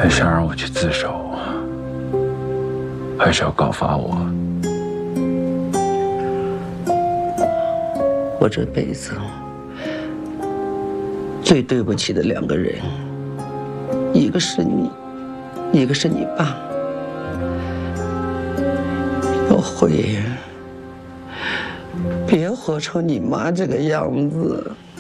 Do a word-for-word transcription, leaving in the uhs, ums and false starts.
还想让我去自首，还是要告发我？ 我这辈子最对不起的两个人，一个是你，一个是你爸。有慧，别活成你妈这个样子。